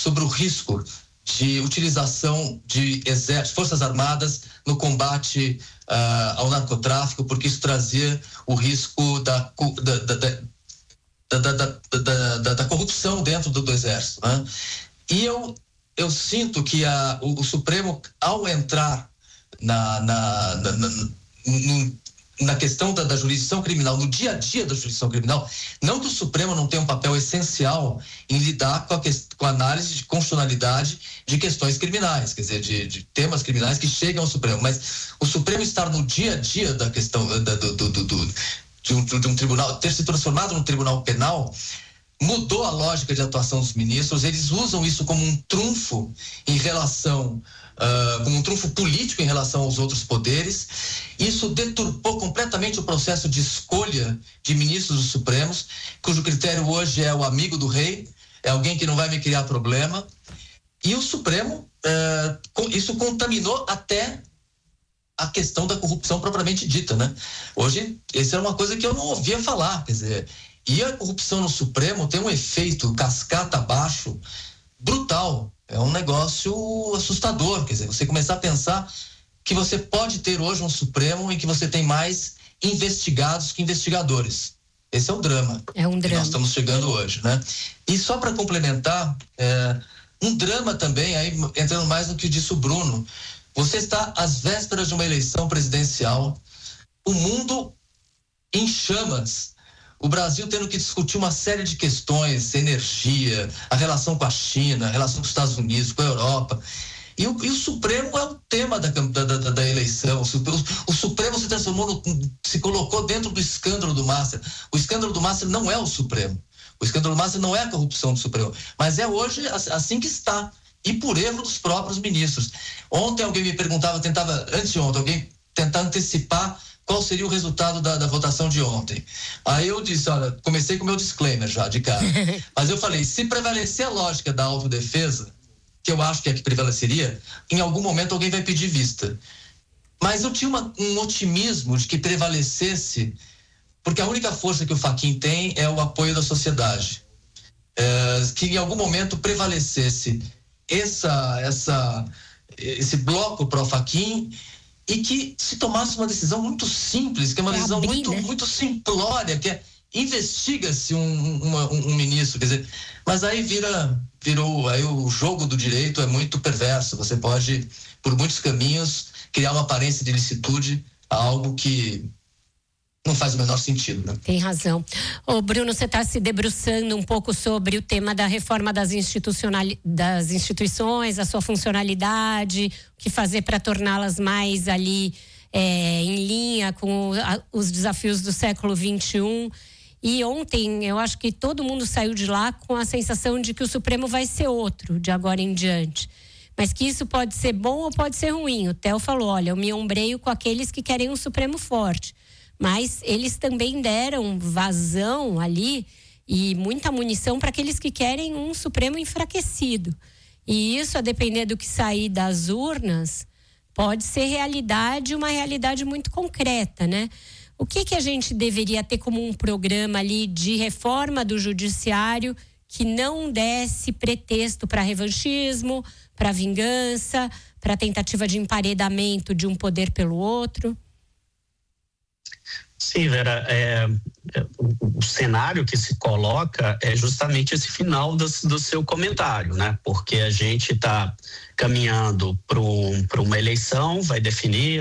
sobre o risco de utilização de forças armadas no combate ao narcotráfico, porque isso trazia o risco da corrupção dentro do Exército, né? E eu sinto que o Supremo, ao entrar na questão da jurisdição criminal, no dia a dia da jurisdição criminal, não que o Supremo não tenha um papel essencial em lidar com a análise de constitucionalidade de questões criminais, quer dizer, de temas criminais que chegam ao Supremo, mas o Supremo estar no dia a dia da questão de um tribunal, ter se transformado num tribunal penal, mudou a lógica de atuação dos ministros. Eles usam isso como um trunfo em relação, como um trunfo político em relação aos outros poderes. Isso deturpou completamente o processo de escolha de ministros dos Supremos, cujo critério hoje é o amigo do rei, é alguém que não vai me criar problema. E o Supremo, isso contaminou até a questão da corrupção propriamente dita, né? Hoje, essa era uma coisa que eu não ouvia falar, quer dizer, e a corrupção no Supremo tem um efeito cascata abaixo brutal. É um negócio assustador, quer dizer, você começar a pensar que você pode ter hoje um Supremo em que você tem mais investigados que investigadores. Esse é o drama. É um drama. Que nós estamos chegando hoje, né? E só para complementar, um drama também, aí entrando mais no que disse o Bruno, você está às vésperas de uma eleição presidencial, o mundo em chamas, o Brasil tendo que discutir uma série de questões, energia, a relação com a China, a relação com os Estados Unidos, com a Europa. E o Supremo é o tema da eleição. O Supremo se transformou, se colocou dentro do escândalo do Master. O escândalo do Master não é o Supremo. O escândalo do Master não é a corrupção do Supremo. Mas é hoje assim que está. E por erro dos próprios ministros. Ontem alguém me perguntava, anteontem, alguém tentar antecipar qual seria o resultado da votação de ontem. Aí eu disse, olha, comecei com o meu disclaimer já de cara. Mas eu falei, se prevalecer a lógica da autodefesa, que eu acho que é que prevaleceria, em algum momento alguém vai pedir vista. Mas eu tinha um otimismo de que prevalecesse, porque a única força que o Fachin tem é o apoio da sociedade. Que em algum momento prevalecesse esse bloco pró-Fachin, e que se tomasse uma decisão muito simples, que é uma decisão muito simplória, que é investiga-se um ministro, quer dizer, mas aí virou, aí o jogo do direito é muito perverso. Você pode, por muitos caminhos, criar uma aparência de licitude a algo que não faz o menor sentido, né? Tem razão. Ô Bruno, você está se debruçando um pouco sobre o tema da reforma das instituições, a sua funcionalidade, o que fazer para torná-las mais ali em linha com os desafios do século XXI. E ontem eu acho que todo mundo saiu de lá com a sensação de que o Supremo vai ser outro de agora em diante. Mas que isso pode ser bom ou pode ser ruim. O Theo falou, olha, eu me ombreio com aqueles que querem um Supremo forte. Mas eles também deram vazão ali e muita munição para aqueles que querem um Supremo enfraquecido. E isso, a depender do que sair das urnas, pode ser realidade, uma realidade muito concreta, né? O que a gente deveria ter como um programa ali de reforma do judiciário que não desse pretexto para revanchismo, para vingança, para tentativa de emparedamento de um poder pelo outro? Sim, Vera, o cenário que se coloca é justamente esse final do seu comentário, né? Porque a gente está caminhando para uma eleição, vai definir,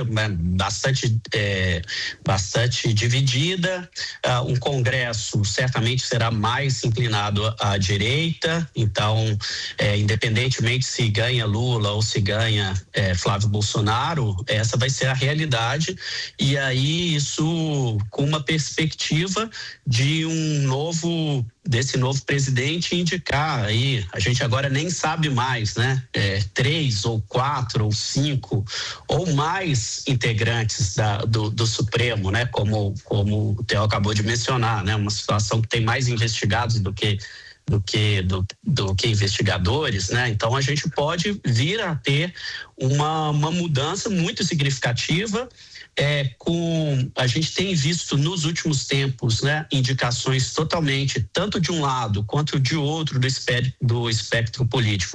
bastante dividida, um Congresso certamente será mais inclinado à direita, então, independentemente se ganha Lula ou se ganha Flávio Bolsonaro, essa vai ser a realidade, e aí isso com uma perspectiva de desse novo presidente indicar aí, a gente agora nem sabe mais, né? 3 ou 4 ou 5 ou mais integrantes do Supremo, né? Como o Theo acabou de mencionar, né? Uma situação que tem mais investigados do que investigadores, né? Então a gente pode vir a ter uma mudança muito significativa. A gente tem visto nos últimos tempos, né, indicações totalmente, tanto de um lado quanto de outro do espectro político,